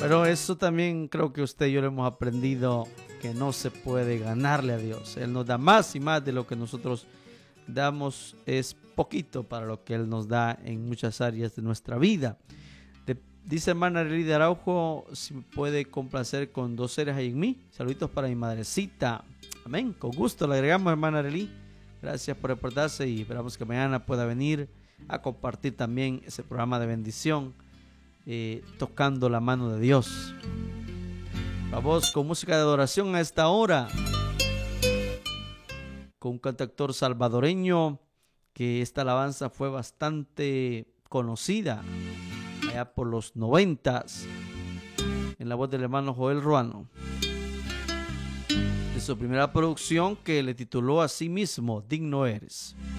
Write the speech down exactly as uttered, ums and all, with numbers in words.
Pero eso también creo que usted y yo lo hemos aprendido, que no se puede ganarle a Dios. Él nos da más y más de lo que nosotros damos. Es poquito para lo que Él nos da en muchas áreas de nuestra vida. De, dice hermana Arely de Araujo, si me puede complacer con Dos seres hay en mí. Saluditos para mi madrecita. Amén. Con gusto le agregamos, hermana Arely. Gracias por reportarse y esperamos que mañana pueda venir a compartir también ese programa de bendición, eh, tocando la mano de Dios. Vamos con música de adoración a esta hora, con un cantautor salvadoreño que esta alabanza fue bastante conocida allá por los noventas, en la voz del hermano Joel Ruano, de su primera producción que le tituló a sí mismo Digno Eres.